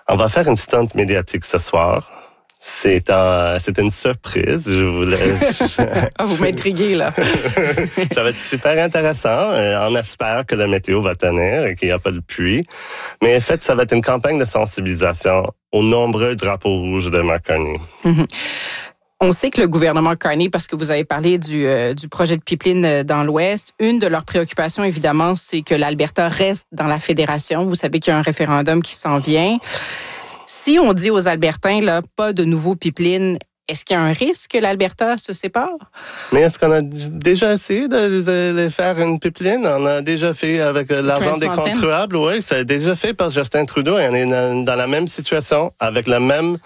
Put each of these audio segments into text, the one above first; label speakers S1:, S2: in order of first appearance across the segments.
S1: On va faire une stunt médiatique ce soir. C'est une surprise.
S2: Vous m'intriguez, là.
S1: Ça va être super intéressant. On espère que la météo va tenir et qu'il n'y a pas de pluie. Mais en fait, ça va être une campagne de sensibilisation aux nombreux drapeaux rouges de Mark Carney.
S2: Mm-hmm. On sait que le gouvernement Carney, parce que vous avez parlé du projet de pipeline dans l'Ouest, une de leurs préoccupations, évidemment, c'est que l'Alberta reste dans la fédération. Vous savez qu'il y a un référendum qui s'en vient. Si on dit aux Albertains, là, pas de nouveau pipeline, est-ce qu'il y a un risque que l'Alberta se sépare?
S1: Mais est-ce qu'on a déjà essayé de faire une pipeline? On a déjà fait avec l'argent des contribuables. Oui, ça a déjà fait par Justin Trudeau. Et on est dans la même situation, avec la même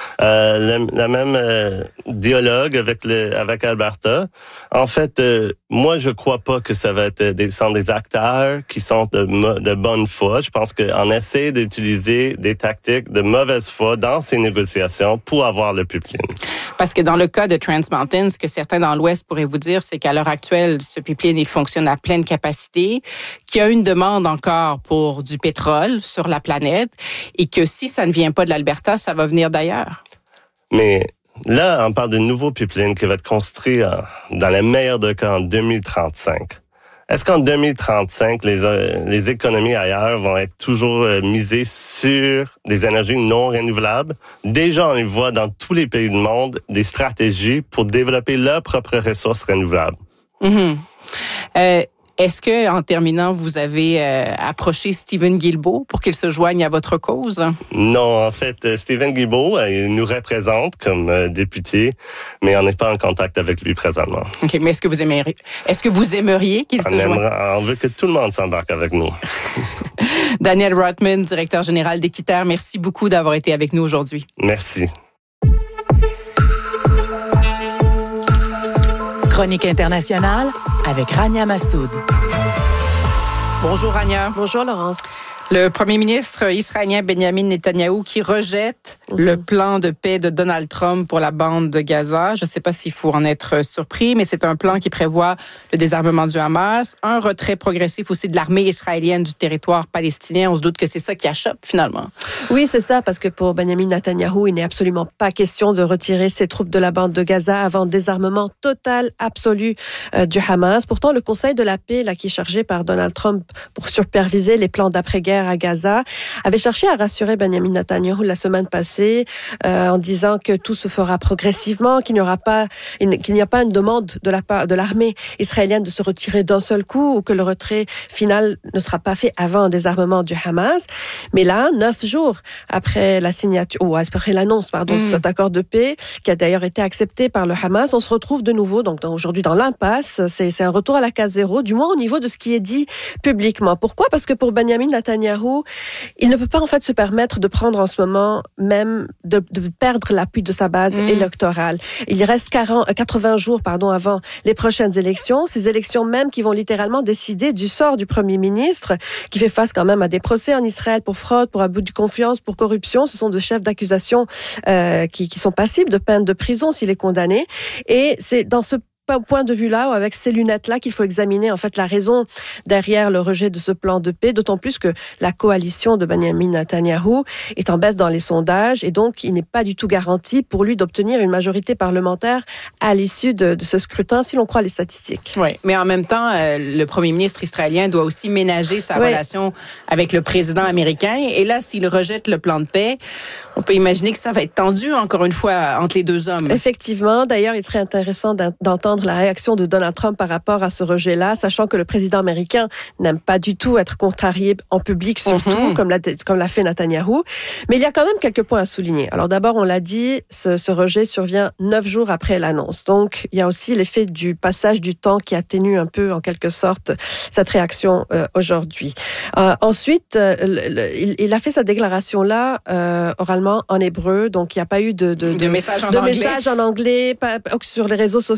S1: dialogue avec Alberta. En fait, moi, je crois pas que ça va être des acteurs qui sont de bonne foi. Je pense qu'on essaie d'utiliser des tactiques de mauvaise foi dans ces négociations pour avoir le pipeline.
S2: Parce que dans le cas de Trans Mountain, ce que certains dans l'Ouest pourraient vous dire, c'est qu'à l'heure actuelle, ce pipeline, il fonctionne à pleine capacité, qu'il y a une demande encore pour du pétrole sur la planète et que si ça ne vient pas de l'Alberta, ça va venir d'ailleurs.
S1: Mais là, on parle de nouveau pipeline qui va être construit dans le meilleur des cas en 2035. Est-ce qu'en 2035, les économies ailleurs vont être toujours misées sur des énergies non renouvelables? Déjà, on y voit dans tous les pays du monde des stratégies pour développer leurs propres ressources renouvelables.
S2: Mm-hmm. Est-ce que, en terminant, vous avez approché Steven Guilbeault pour qu'il se joigne à votre cause?
S1: Non, en fait, Steven Guilbeault, il nous représente comme député, mais on n'est pas en contact avec lui présentement.
S2: OK, mais est-ce que vous aimeriez qu'il se joigne?
S1: On veut que tout le monde s'embarque avec nous.
S2: Daniel Rotman, directeur général d'Équiterre, merci beaucoup d'avoir été avec nous aujourd'hui.
S1: Merci.
S3: Chronique internationale avec Rania Massoud.
S2: Bonjour Rania.
S4: Bonjour Laurence.
S2: Le premier ministre israélien Benjamin Netanyahou qui rejette le plan de paix de Donald Trump pour la bande de Gaza. Je ne sais pas s'il faut en être surpris, mais c'est un plan qui prévoit le désarmement du Hamas, un retrait progressif aussi de l'armée israélienne du territoire palestinien. On se doute que c'est ça qui achoppe finalement.
S4: Oui, c'est ça, parce que pour Benjamin Netanyahou, il n'est absolument pas question de retirer ses troupes de la bande de Gaza avant désarmement total, absolu du Hamas. Pourtant, le Conseil de la paix, là, qui est chargé par Donald Trump pour superviser les plans d'après-guerre à Gaza, avait cherché à rassurer Benjamin Netanyahou la semaine passée en disant que tout se fera progressivement, qu'il n'y a pas une demande de l'armée israélienne de se retirer d'un seul coup ou que le retrait final ne sera pas fait avant un désarmement du Hamas. Mais là, 9 jours après la signature, ou après l'annonce, de cet accord de paix, qui a d'ailleurs été accepté par le Hamas, on se retrouve de nouveau, donc aujourd'hui dans l'impasse. C'est un retour à la case zéro, du moins au niveau de ce qui est dit publiquement. Pourquoi? Parce que pour Benjamin Netanyahou, il ne peut pas en fait se permettre de prendre en ce moment même de perdre l'appui de sa base électorale. Il reste 80 jours avant les prochaines élections, ces élections même qui vont littéralement décider du sort du premier ministre, qui fait face quand même à des procès en Israël pour fraude, pour abus de confiance, pour corruption. Ce sont des chefs d'accusation qui sont passibles de peine de prison s'il est condamné. Et c'est dans ce point de vue-là, ou avec ces lunettes-là, qu'il faut examiner en fait la raison derrière le rejet de ce plan de paix, d'autant plus que la coalition de Benjamin Netanyahou est en baisse dans les sondages et donc il n'est pas du tout garanti pour lui d'obtenir une majorité parlementaire à l'issue de ce scrutin, si l'on croit les statistiques.
S2: Oui, mais en même temps, le premier ministre israélien doit aussi ménager sa relation avec le président américain et là, s'il rejette le plan de paix, on peut imaginer que ça va être tendu, encore une fois, entre les deux hommes.
S4: Effectivement. D'ailleurs, il serait intéressant d'entendre la réaction de Donald Trump par rapport à ce rejet-là, sachant que le président américain n'aime pas du tout être contrarié en public, surtout, comme l'a fait Netanyahou. Mais il y a quand même quelques points à souligner. Alors d'abord, on l'a dit, ce rejet survient 9 jours après l'annonce. Donc, il y a aussi l'effet du passage du temps qui atténue un peu, en quelque sorte, cette réaction aujourd'hui. Ensuite, il a fait sa déclaration-là oralement en hébreu, donc il n'y a pas eu de message en anglais, pas sur les réseaux sociaux non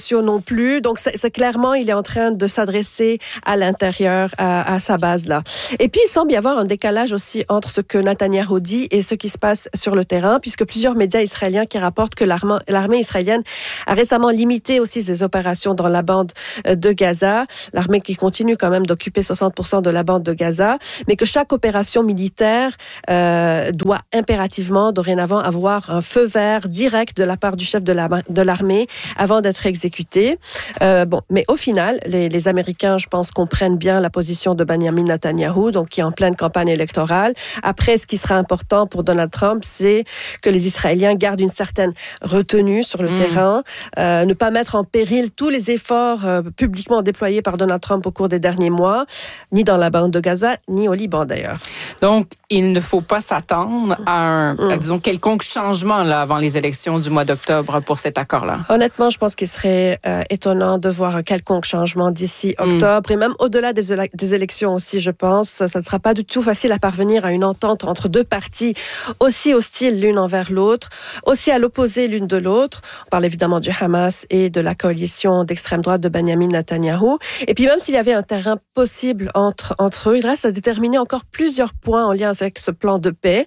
S4: plus. Donc, c'est clairement, il est en train de s'adresser à l'intérieur, à sa base-là. Et puis, il semble y avoir un décalage aussi entre ce que Netanyahou dit et ce qui se passe sur le terrain, puisque plusieurs médias israéliens qui rapportent que l'armée israélienne a récemment limité aussi ses opérations dans la bande de Gaza. L'armée qui continue quand même d'occuper 60% de la bande de Gaza, mais que chaque opération militaire doit impérativement, dorénavant, avoir un feu vert direct de la part du chef de l'armée avant d'être exécuté. Mais au final, les Américains, je pense, comprennent bien la position de Benjamin Netanyahou, donc qui est en pleine campagne électorale. Après, ce qui sera important pour Donald Trump, c'est que les Israéliens gardent une certaine retenue sur le terrain, ne pas mettre en péril tous les efforts publiquement déployés par Donald Trump au cours des derniers mois, ni dans la bande de Gaza, ni au Liban d'ailleurs.
S2: Donc, il ne faut pas s'attendre à disons, quelconque changement là, avant les élections du mois d'octobre pour cet accord-là.
S4: Honnêtement, je pense qu'il serait étonnant de voir un quelconque changement d'ici octobre et même au-delà des élections aussi, je pense. Ça ne sera pas du tout facile à parvenir à une entente entre deux parties aussi hostiles l'une envers l'autre, aussi à l'opposé l'une de l'autre. On parle évidemment du Hamas et de la coalition d'extrême droite de Benjamin Netanyahou. Et puis même s'il y avait un terrain possible entre eux, il reste à déterminer encore plusieurs points en lien avec ce plan de paix.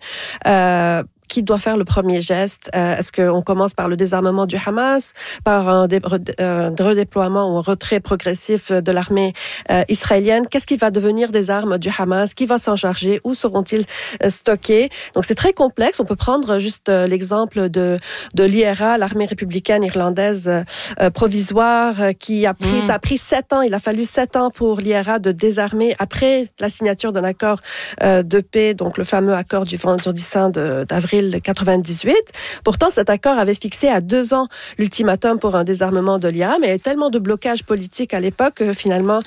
S4: Qui doit faire le premier geste? Est-ce qu'on commence par le désarmement du Hamas, par un redéploiement ou un retrait progressif de l'armée israélienne? Qu'est-ce qui va devenir des armes du Hamas? Qui va s'en charger? Où seront-ils stockés? Donc c'est très complexe. On peut prendre juste l'exemple de l'IRA, l'armée républicaine irlandaise provisoire, qui a pris, ça a pris 7 ans. Il a fallu 7 ans pour l'IRA de désarmer après la signature d'un accord de paix, donc le fameux accord du Vendredi saint d'avril 98. Pourtant, cet accord avait fixé à 2 ans l'ultimatum pour un désarmement de l'IRA, mais il y avait tellement de blocages politiques à l'époque que finalement,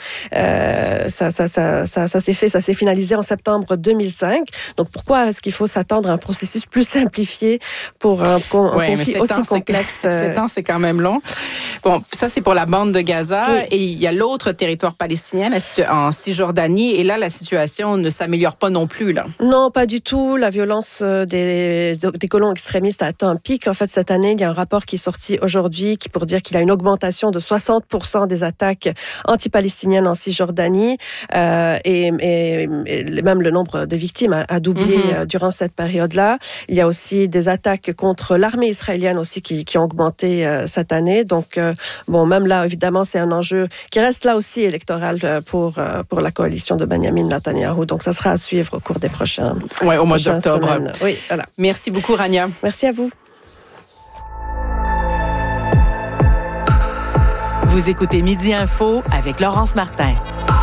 S4: ça s'est finalisé en septembre 2005. Donc, pourquoi est-ce qu'il faut s'attendre à un processus plus simplifié pour un conflit aussi complexe?
S2: 7 ans, c'est quand même long. Bon, ça, c'est pour la bande de Gaza. Oui. Et il y a l'autre territoire palestinien, en Cisjordanie. Et là, la situation ne s'améliore pas non plus, là.
S4: Non, pas du tout. La violence des colons extrémistes a atteint un pic. En fait, cette année, il y a un rapport qui est sorti aujourd'hui pour dire qu'il y a une augmentation de 60% des attaques anti-palestiniennes en Cisjordanie. Et même le nombre de victimes a doublé durant cette période-là. Il y a aussi des attaques contre l'armée israélienne aussi qui ont augmenté cette année. Donc, même là, évidemment, c'est un enjeu qui reste là aussi électoral pour la coalition de Benjamin Netanyahou. Donc, ça sera à suivre au cours des prochains
S2: au mois d'octobre.
S4: Semaines. Oui, voilà.
S2: Merci beaucoup, Rania.
S4: Merci à vous.
S3: Vous écoutez Midi Info avec Laurence Martin.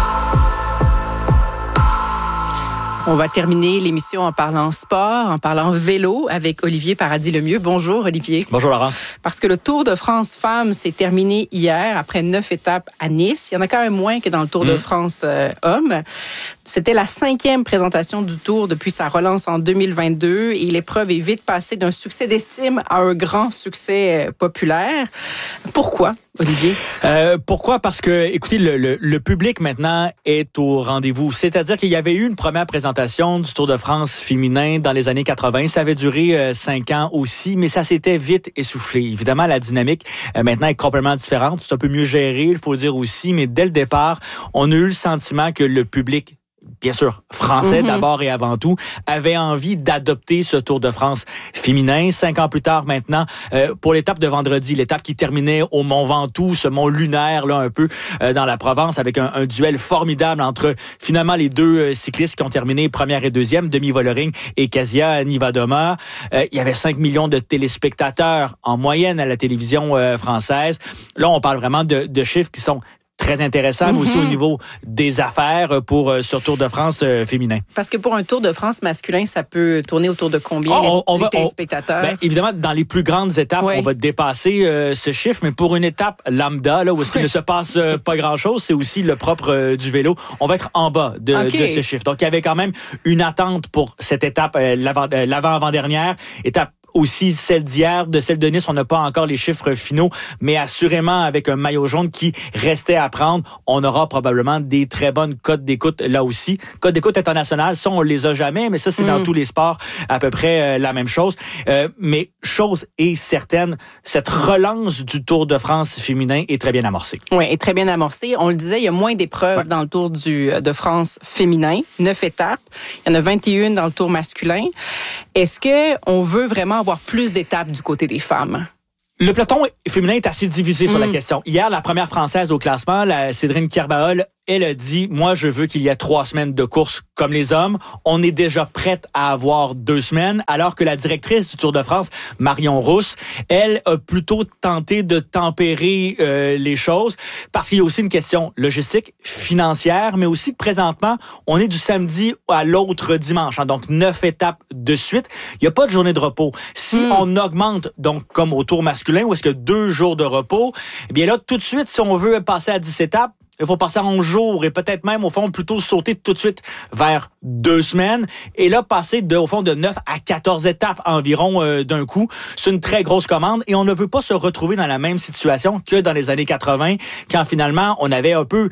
S2: On va terminer l'émission en parlant sport, en parlant vélo avec Olivier Paradis-Lemieux. Bonjour, Olivier.
S5: Bonjour, Laurence.
S2: Parce que le Tour de France femmes s'est terminé hier après 9 étapes à Nice. Il y en a quand même moins que dans le Tour de France hommes. C'était la 5e présentation du Tour depuis sa relance en 2022 et l'épreuve est vite passée d'un succès d'estime à un grand succès populaire. Pourquoi, Olivier?
S5: Pourquoi? Parce que, écoutez, le public maintenant est au rendez-vous. C'est-à-dire qu'il y avait eu une première présentation du Tour de France féminin dans les années 80. Ça avait duré 5 ans aussi, mais ça s'était vite essoufflé. Évidemment, la dynamique maintenant est complètement différente. C'est un peu mieux géré, il faut le dire aussi, mais dès le départ, on a eu le sentiment que le public, bien sûr, français d'abord et avant tout, avait envie d'adopter ce Tour de France féminin. 5 ans plus tard maintenant, pour l'étape de vendredi, l'étape qui terminait au Mont Ventoux, ce mont lunaire là un peu dans la Provence, avec un duel formidable entre finalement les deux cyclistes qui ont terminé première et deuxième, Demi Vollering et Kasia Niewiadoma. Il y avait 5 millions de téléspectateurs en moyenne à la télévision française. Là, on parle vraiment de chiffres qui sont très intéressant, mais aussi au niveau des affaires pour ce Tour de France féminin.
S2: Parce que pour un Tour de France masculin, ça peut tourner autour de combien les téléspectateurs?
S5: Évidemment, dans les plus grandes étapes, on va dépasser ce chiffre, mais pour une étape lambda, là, où est-ce qu'il ne se passe pas grand-chose, c'est aussi le propre du vélo, on va être en bas de ce chiffre. Donc, il y avait quand même une attente pour cette étape, l'avant-avant-dernière, étape aussi celle d'hier, de celle de Nice. On n'a pas encore les chiffres finaux, mais assurément, avec un maillot jaune qui restait à prendre, on aura probablement des très bonnes cotes d'écoute là aussi. Cotes d'écoute internationales, ça, on les a jamais, mais ça, c'est dans tous les sports à peu près la même chose. Mais chose est certaine, cette relance du Tour de France féminin est très bien amorcée.
S2: Oui, est très bien amorcée. On le disait, il y a moins d'épreuves dans le Tour de France féminin, 9 étapes. Il y en a 21 dans le Tour masculin. Est-ce qu'on veut vraiment avoir plus d'étapes du côté des femmes?
S5: Le peloton féminin est assez divisé sur la question. Hier, la première Française au classement, la Cédrine Kierbaol, elle a dit, moi, je veux qu'il y ait 3 semaines de course comme les hommes. On est déjà prête à avoir 2 semaines, alors que la directrice du Tour de France, Marion Rousse, elle a plutôt tenté de tempérer les choses, parce qu'il y a aussi une question logistique, financière, mais aussi présentement, on est du samedi à l'autre dimanche, hein, donc 9 étapes de suite. Il n'y a pas de journée de repos. Si on augmente, donc comme au Tour masculin, où est-ce qu'il y a 2 jours de repos, eh bien là, tout de suite, si on veut passer à 10 étapes, il faut passer à 11 jours et peut-être même, au fond, plutôt sauter tout de suite vers 2 semaines. Et là, passer au fond de 9 à 14 étapes environ d'un coup. C'est une très grosse commande et on ne veut pas se retrouver dans la même situation que dans les années 80, quand finalement, on avait un peu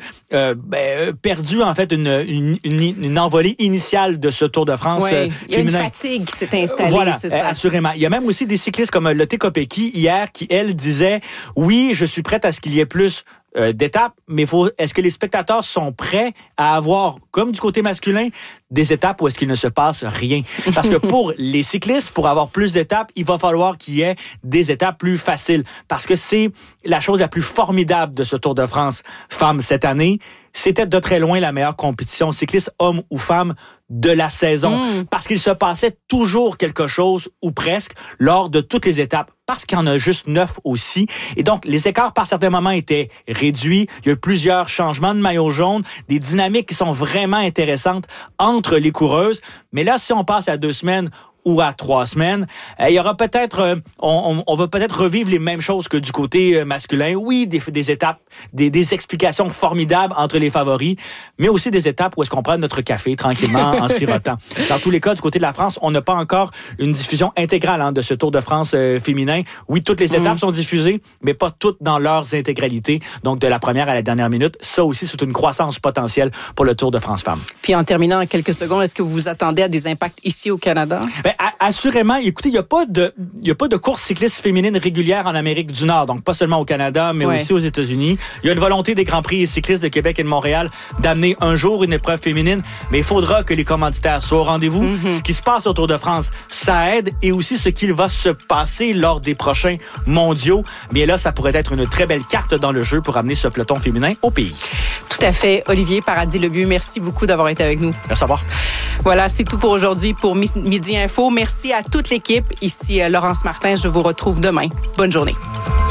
S5: perdu, en fait, une envolée initiale de ce Tour de France féminin.
S2: Il y a une fatigue qui s'est installée,
S5: voilà,
S2: c'est ça.
S5: Assurément. Il y a même aussi des cyclistes comme Lotte Kopecky hier qui, elle, disait « Oui, je suis prête à ce qu'il y ait plus d'étapes, mais est-ce que les spectateurs sont prêts à avoir, comme du côté masculin, des étapes où est-ce qu'il ne se passe rien? Parce que pour les cyclistes, pour avoir plus d'étapes, il va falloir qu'il y ait des étapes plus faciles. Parce que c'est la chose la plus formidable de ce Tour de France femmes cette année. C'était de très loin la meilleure compétition cycliste, homme ou femme, de la saison. Parce qu'il se passait toujours quelque chose, ou presque, lors de toutes les étapes. Parce qu'il y en a juste 9 aussi. Et donc, les écarts, par certains moments, étaient réduits. Il y a eu plusieurs changements de maillot jaune, des dynamiques qui sont vraiment intéressantes entre les coureuses. Mais là, si on passe à 2 semaines ou à 3 semaines, il y aura peut-être, on va peut-être revivre les mêmes choses que du côté masculin. Oui, des étapes, des explications formidables entre les favoris, mais aussi des étapes où est-ce qu'on prend notre café tranquillement en sirotant. Dans tous les cas, du côté de la France, on n'a pas encore une diffusion intégrale de ce Tour de France féminin. Oui, toutes les étapes sont diffusées, mais pas toutes dans leurs intégralités. Donc, de la première à la dernière minute, ça aussi, c'est une croissance potentielle pour le Tour de France femmes.
S2: Puis, en terminant en quelques secondes, est-ce que vous vous attendez à des impacts ici au Canada?
S5: Assurément, écoutez, il n'y a pas de course cycliste féminine régulière en Amérique du Nord, donc pas seulement au Canada, mais aussi aux États-Unis. Il y a une volonté des Grands Prix cyclistes de Québec et de Montréal d'amener un jour une épreuve féminine, mais il faudra que les commanditaires soient au rendez-vous. Ce qui se passe au Tour de France, ça aide, et aussi ce qu'il va se passer lors des prochains mondiaux. Bien là, ça pourrait être une très belle carte dans le jeu pour amener ce peloton féminin au pays.
S2: Tout à fait. Olivier Paradis-Lebu, merci beaucoup d'avoir été avec nous.
S5: Merci à vous.
S2: Voilà, c'est tout pour aujourd'hui pour Midi Info. Merci à toute l'équipe. Ici Laurence Martin, je vous retrouve demain. Bonne journée.